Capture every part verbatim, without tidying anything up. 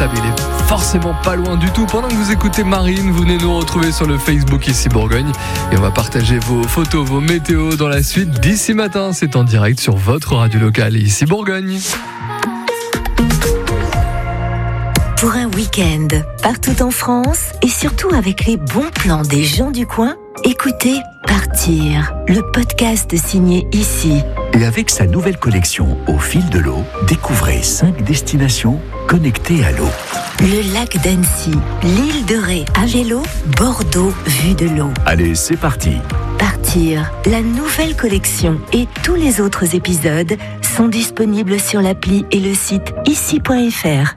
instable, il est forcément pas loin du tout. Pendant que vous écoutez Marine, vous venez nous retrouver sur le Facebook Ici Bourgogne et on va partager vos photos, vos météos dans la suite d'ici matin. C'est en direct sur votre radio locale Ici Bourgogne. Pour un week-end, partout en France et surtout avec les bons plans des gens du coin, écoutez Partir, le podcast signé Ici. Et avec sa nouvelle collection Au fil de l'eau, découvrez cinq destinations connectées à l'eau. Le lac d'Annecy, l'île de Ré à vélo, Bordeaux vue de l'eau. Allez, c'est parti. Partir, la nouvelle collection et tous les autres épisodes sont disponibles sur l'appli et le site ici point f r.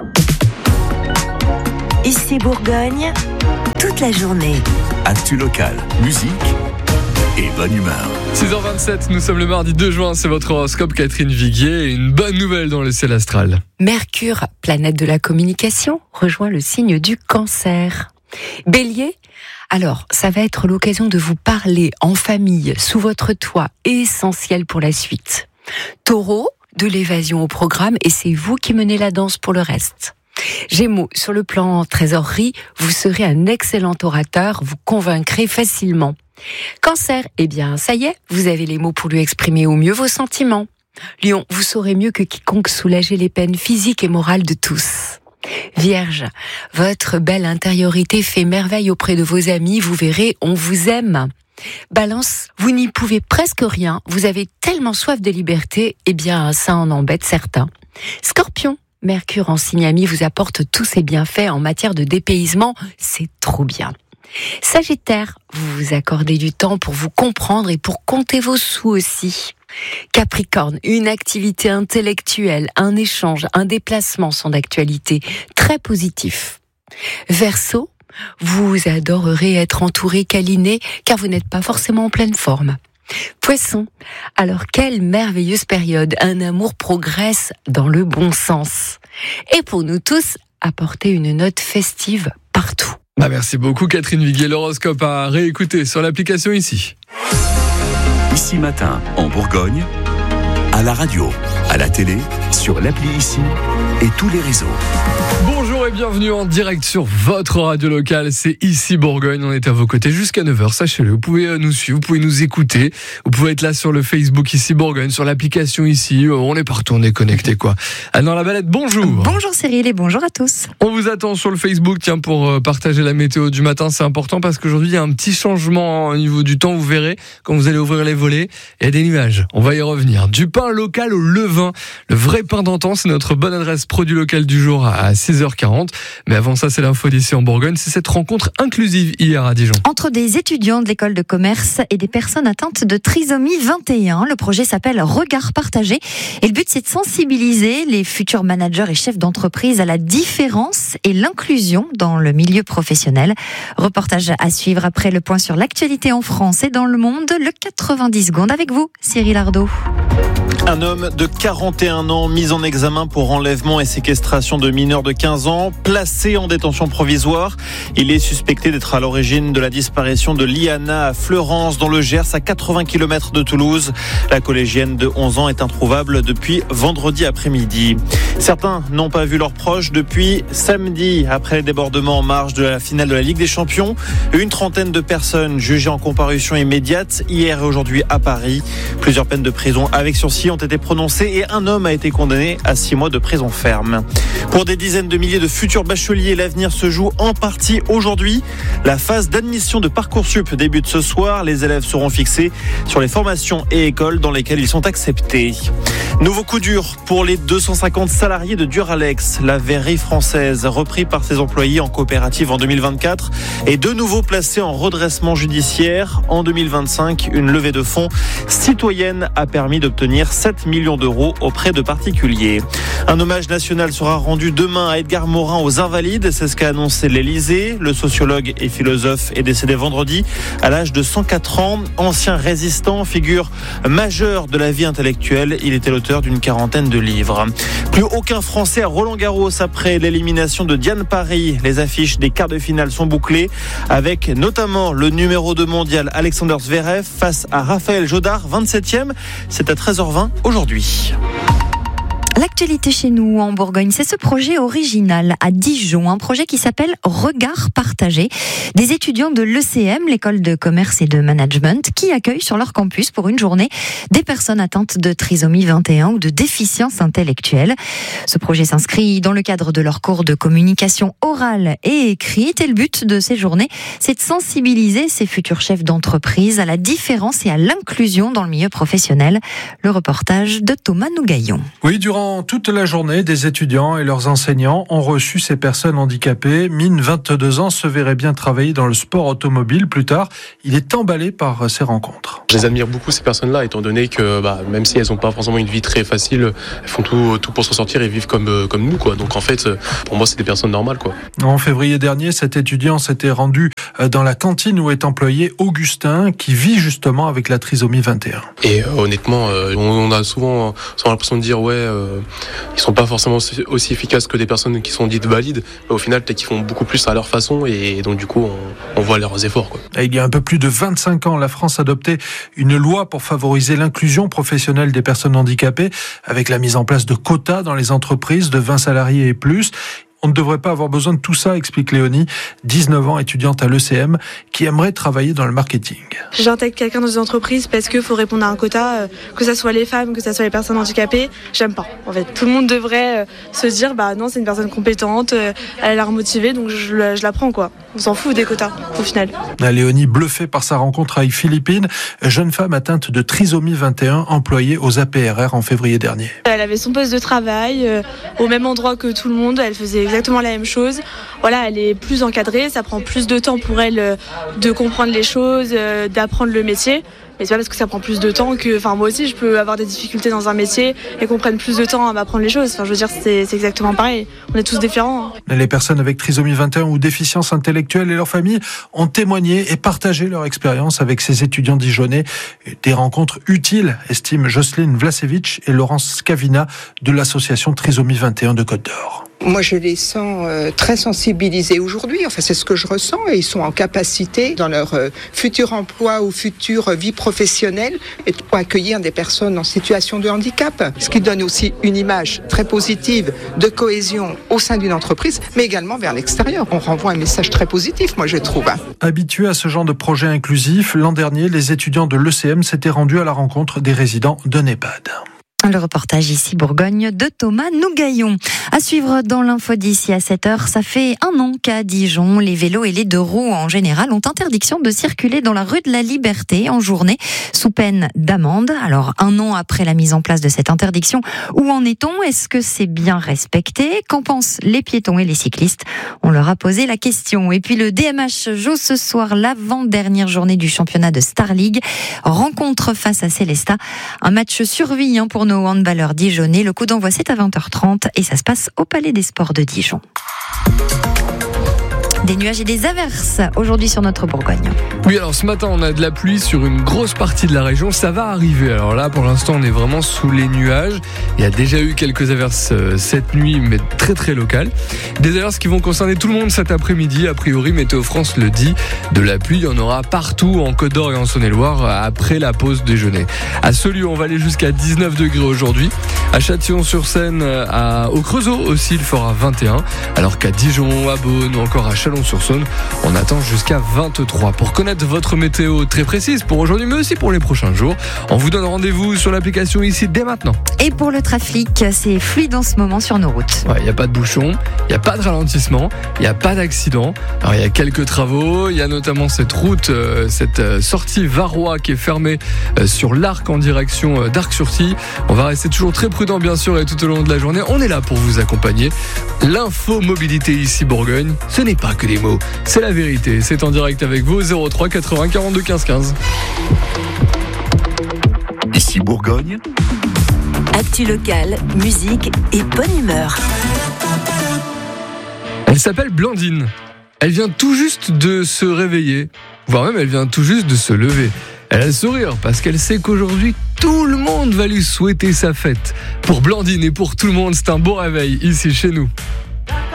Ici Bourgogne, toute la journée. Actu locale, musique et bonne humeur. six heures vingt-sept, nous sommes le mardi deux juin, c'est votre horoscope Catherine Viguier et une bonne nouvelle dans le ciel astral. Mercure, planète de la communication, rejoint le signe du Cancer. Bélier, alors ça va être l'occasion de vous parler en famille, sous votre toit, essentiel pour la suite. Taureau, de l'évasion au programme et c'est vous qui menez la danse pour le reste. Gémeaux, sur le plan trésorerie, vous serez un excellent orateur, vous convaincrez facilement. Cancer, eh bien, ça y est, vous avez les mots pour lui exprimer au mieux vos sentiments. Lion, vous saurez mieux que quiconque soulager les peines physiques et morales de tous. Vierge, votre belle intériorité fait merveille auprès de vos amis, vous verrez, on vous aime. Balance, vous n'y pouvez presque rien, vous avez tellement soif de liberté, eh bien, ça en embête certains. Scorpion, Mercure en signe ami vous apporte tous ses bienfaits en matière de dépaysement, c'est trop bien. Sagittaire, vous vous accordez du temps pour vous comprendre et pour compter vos sous aussi. Capricorne, une activité intellectuelle, un échange, un déplacement sont d'actualité, très positif. Verseau, vous adorerez être entouré, câliné, car vous n'êtes pas forcément en pleine forme. Poisson, alors quelle merveilleuse période, un amour progresse dans le bon sens. Et pour nous tous, apportez une note festive partout. Bah merci beaucoup Catherine Viguier, l'horoscope à réécouter sur l'application Ici. Ici matin, en Bourgogne, à la radio, à la télé, sur l'appli Ici et tous les réseaux. Bonjour et bienvenue en direct sur votre radio locale, c'est Ici Bourgogne, on est à vos côtés jusqu'à neuf heures, sachez-le, vous pouvez nous suivre, vous pouvez nous écouter, vous pouvez être là sur le Facebook Ici Bourgogne, sur l'application Ici, on est partout, on est connecté quoi. Anne la Balette, bonjour. Bonjour Cyril et bonjour à tous. On vous attend sur le Facebook, tiens, pour partager la météo du matin, c'est important parce qu'aujourd'hui il y a un petit changement au niveau du temps, vous verrez, quand vous allez ouvrir les volets, il y a des nuages, on va y revenir. Du pain local au levain, le vrai pain d'antan, c'est notre bonne adresse produit local du jour à six heures quarante. Mais avant ça, c'est l'info d'ici en Bourgogne. C'est cette rencontre inclusive hier à Dijon. Entre des étudiants de l'école de commerce et des personnes atteintes de trisomie vingt et un, le projet s'appelle Regard partagé. Et le but, c'est de sensibiliser les futurs managers et chefs d'entreprise à la différence et l'inclusion dans le milieu professionnel. Reportage à suivre après le point sur l'actualité en France et dans le monde. Le quatre-vingt-dix secondes avec vous, Cyril Ardo. Un homme de quarante et un ans mis en examen pour enlèvement et séquestration de mineurs de quinze ans, placé en détention provisoire. Il est suspecté d'être à l'origine de la disparition de Liana à Fleurance dans le Gers, à quatre-vingts kilomètres de Toulouse. La collégienne de onze ans est introuvable depuis vendredi après-midi. Certains n'ont pas vu leurs proches depuis samedi, après les débordements en marge de la finale de la Ligue des Champions. Une trentaine de personnes jugées en comparution immédiate hier et aujourd'hui à Paris. Plusieurs peines de prison avec sursis ont été prononcées et un homme a été condamné à six mois de prison ferme. Pour des dizaines de milliers de futurs bacheliers, l'avenir se joue en partie aujourd'hui. La phase d'admission de Parcoursup débute ce soir. Les élèves seront fixés sur les formations et écoles dans lesquelles ils sont acceptés. Nouveau coup dur pour les deux cent cinquante salariés de Duralex. La verrerie française, repris par ses employés en coopérative en deux mille vingt-quatre, est de nouveau placée en redressement judiciaire. En deux mille vingt-cinq, une levée de fonds citoyenne a permis d'obtenir sept millions d'euros auprès de particuliers. Un hommage national sera rendu demain à Edgar Morin aux Invalides. C'est ce qu'a annoncé l'Élysée. Le sociologue et philosophe est décédé vendredi à l'âge de cent quatre ans. Ancien résistant, figure majeure de la vie intellectuelle. Il était l'auteur d'une quarantaine de livres. Plus aucun Français à Roland-Garros après l'élimination de Diane Paris. Les affiches des quarts de finale sont bouclées avec notamment le numéro deux mondial Alexander Zverev face à Raphaël Jodard, vingt-septième. C'est à treize heures vingt aujourd'hui. L'actualité chez nous en Bourgogne, c'est ce projet original à Dijon, un projet qui s'appelle Regard partagé. Des étudiants de l'E C M, l'école de commerce et de management, qui accueillent sur leur campus pour une journée des personnes atteintes de trisomie vingt et un ou de déficience intellectuelle. Ce projet s'inscrit dans le cadre de leur cours de communication orale et écrite. Et le but de ces journées, c'est de sensibiliser ces futurs chefs d'entreprise à la différence et à l'inclusion dans le milieu professionnel. Le reportage de Thomas Nougaillon. Oui, durant toute la journée, des étudiants et leurs enseignants ont reçu ces personnes handicapées. Mine, vingt-deux ans, se verrait bien travailler dans le sport automobile. Plus tard, il est emballé par ces rencontres. Je les admire beaucoup, ces personnes-là, étant donné que bah, même si elles n'ont pas forcément une vie très facile, elles font tout, tout pour s'en sortir et vivent comme, comme nous, quoi. Donc en fait, pour moi, c'est des personnes normales, quoi. En février dernier, cet étudiant s'était rendu dans la cantine où est employé Augustin, qui vit justement avec la trisomie vingt et un. Et euh, honnêtement, euh, on a souvent, souvent l'impression de dire, ouais, euh, ils sont pas forcément aussi efficaces que des personnes qui sont dites valides, mais au final, peut-être qu'ils font beaucoup plus à leur façon, et donc du coup, on, on voit leurs efforts, quoi. Il y a un peu plus de vingt-cinq ans, la France adoptait une loi pour favoriser l'inclusion professionnelle des personnes handicapées, avec la mise en place de quotas dans les entreprises de vingt salariés et plus. On ne devrait pas avoir besoin de tout ça, explique Léonie, dix-neuf ans, étudiante à l'E C M, qui aimerait travailler dans le marketing. J'intègre quelqu'un dans une entreprise parce qu'il faut répondre à un quota, euh, que ce soit les femmes, que ce soit les personnes handicapées. J'aime pas. En fait, tout le monde devrait euh, se dire, bah non, c'est une personne compétente, euh, elle a l'air motivée, donc je, je la prends, quoi. On s'en fout des quotas, au final. La Léonie, bluffée par sa rencontre avec Philippine, jeune femme atteinte de trisomie vingt et un, employée aux A P R R en février dernier. Elle avait son poste de travail, euh, au même endroit que tout le monde, elle faisait exactement la même chose. Voilà, elle est plus encadrée, ça prend plus de temps pour elle euh, de comprendre les choses, euh, d'apprendre le métier. Mais c'est pas parce que ça prend plus de temps que, enfin moi aussi je peux avoir des difficultés dans un métier et qu'on prenne plus de temps à m'apprendre les choses. Enfin je veux dire c'est, c'est exactement pareil. On est tous différents. Les personnes avec trisomie vingt et un ou déficience intellectuelle et leurs familles ont témoigné et partagé leur expérience avec ces étudiants dijonnais. Des rencontres utiles, estiment Jocelyne Vlasevich et Laurence Scavina de l'association Trisomie vingt et un de Côte d'Or. Moi, je les sens euh, très sensibilisés aujourd'hui. Enfin, c'est ce que je ressens. Et ils sont en capacité, dans leur euh, futur emploi ou future vie professionnelle, et pour accueillir des personnes en situation de handicap. Ce qui donne aussi une image très positive de cohésion au sein d'une entreprise, mais également vers l'extérieur. On renvoie un message très positif, moi, je trouve. Habitués à ce genre de projet inclusif, l'an dernier, les étudiants de l'E C M s'étaient rendus à la rencontre des résidents de NEHPAD. Le reportage ici Bourgogne de Thomas Nougaillon. À suivre dans l'info d'ici à sept heures, ça fait un an qu'à Dijon, les vélos et les deux roues en général ont interdiction de circuler dans la rue de la Liberté en journée sous peine d'amende. Alors un an après la mise en place de cette interdiction, où en est-on ? Est-ce que c'est bien respecté ? Qu'en pensent les piétons et les cyclistes ? On leur a posé la question. Et puis le D M H joue ce soir l'avant-dernière journée du championnat de Star League. Rencontre face à Célestat. Un match survie pour nos handballeurs dijonnais. Le coup d'envoi c'est à vingt heures trente et ça se passe au Palais des Sports de Dijon. Des nuages et des averses aujourd'hui sur notre Bourgogne. Oui, alors ce matin, on a de la pluie sur une grosse partie de la région. Ça va arriver. Alors là, pour l'instant, on est vraiment sous les nuages. Il y a déjà eu quelques averses cette nuit, mais très très locales. Des averses qui vont concerner tout le monde cet après-midi. A priori, Météo France le dit. De la pluie, il y en aura partout en Côte d'Or et en Saône-et-Loire après la pause déjeuner. À Saulieu, on va aller jusqu'à dix-neuf degrés aujourd'hui. À Châtillon-sur-Seine, à, au Creusot aussi, il fera vingt et un. Alors qu'à Dijon, à Beaune ou encore à Chalon-sur-Saône, on attend jusqu'à vingt-trois. Pour connaître votre météo très précise pour aujourd'hui, mais aussi pour les prochains jours, on vous donne rendez-vous sur l'application ici dès maintenant. Et pour le trafic, c'est fluide en ce moment sur nos routes. Il ouais, n'y a pas de bouchon, il n'y a pas de ralentissement, il n'y a pas d'accident. Alors il y a quelques travaux, il y a notamment cette route, euh, cette euh, sortie Varrois qui est fermée euh, sur l'Arc en direction euh, d'Arc-sur-Tille. On va rester toujours très prudent bien sûr et tout au long de la journée, on est là pour vous accompagner. L'info mobilité ici Bourgogne, ce n'est pas que des mots, c'est la vérité. C'est en direct avec vous, zéro trois quatre-vingts quarante-deux quinze quinze. Ici Bourgogne. Actu locale, musique et bonne humeur. Elle s'appelle Blandine. Elle vient tout juste de se réveiller, voire même elle vient tout juste de se lever. Elle a le sourire parce qu'elle sait qu'aujourd'hui, tout le monde va lui souhaiter sa fête. Pour Blandine et pour tout le monde, c'est un beau réveil ici chez nous.